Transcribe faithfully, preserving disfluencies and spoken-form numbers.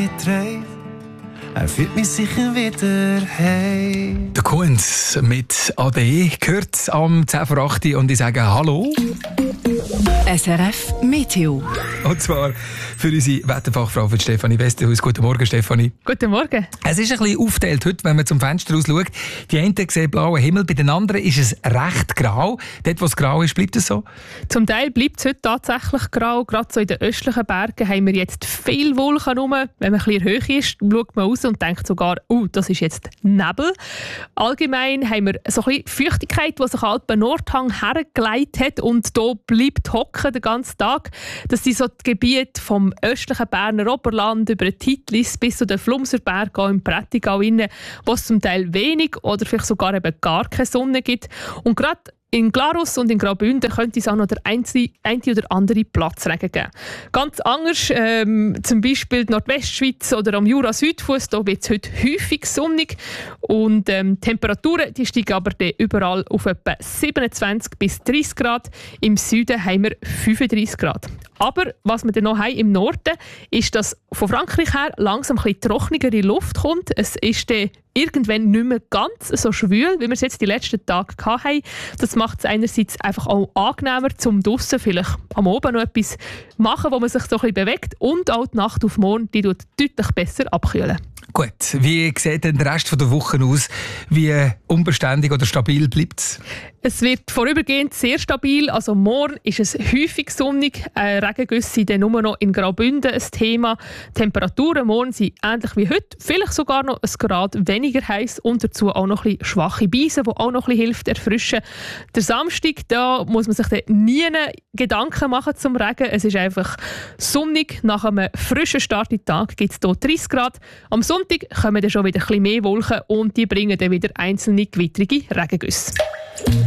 mitgetragen. Er führt mich sicher wieder heim. Der Kunz mit A D gehört am zehn vor acht und ich sage Hallo. S R F Meteo. Und zwar für unsere Wetterfachfrau für Stefanie Westerhaus. Guten Morgen, Stefanie. Guten Morgen. Es ist ein bisschen aufgeteilt heute, wenn man zum Fenster raus schaut. Die einen sehen blauen Himmel, bei den anderen ist es recht grau. Dort, wo es grau ist, bleibt es so? Zum Teil bleibt es heute tatsächlich grau. Gerade so in den östlichen Bergen haben wir jetzt viel Wolken rum. Wenn man ein bisschen in Höhe ist, schaut man raus und denkt sogar, oh, das ist jetzt Nebel. Allgemein haben wir so ein bisschen Feuchtigkeit, die sich an den Nordhang hergelegt hat und hier bleibt hocken den ganzen Tag. Das sind so die Gebiete vom östlichen Berner Oberland über die Titlis bis zu den Flumserbergen im Prättigau inne, wo es zum Teil wenig oder vielleicht sogar eben gar keine Sonne gibt. Und gerade in Glarus und in Graubünden könnte es auch noch der eine oder andere Platzregen geben. Ganz anders, ähm, zum Beispiel die Nordwestschweiz oder am Jura-Südfuss, da wird es heute häufig sonnig. Und ähm, die Temperaturen die steigen aber überall auf etwa siebenundzwanzig bis dreißig Grad. Im Süden haben wir fünfunddreißig Grad. Aber was wir dann noch haben im Norden, ist, dass von Frankreich her langsam ein bisschen trockenere Luft kommt. Es ist dann irgendwann nicht mehr ganz so schwül, wie wir es jetzt die letzten Tage hatten. Das macht es einerseits einfach auch angenehmer, zum draussen vielleicht am Abend noch etwas machen, wo man sich so ein bisschen bewegt. Und auch die Nacht auf morgen, die tut deutlich besser abkühlen. Gut, wie sieht denn der Rest der Woche aus? Wie unbeständig oder stabil bleibt es? Es wird vorübergehend sehr stabil. Also morgen ist es häufig sonnig. Äh, Regengüsse sind dann nur noch in Graubünden ein Thema. Die Temperaturen morgen sind ähnlich wie heute. Vielleicht sogar noch ein Grad weniger heiß und dazu auch noch ein bisschen schwache Beise, die auch noch ein bisschen hilft, erfrischen. Der Samstag, da muss man sich dann nie Gedanken machen zum Regen. Es ist einfach sonnig. Nach einem frischen Start in den Tag gibt es hier dreißig Grad. Am Sonntag kommen dann schon wieder ein bisschen mehr Wolken und die bringen dann wieder einzelne gewittrige Regengüsse.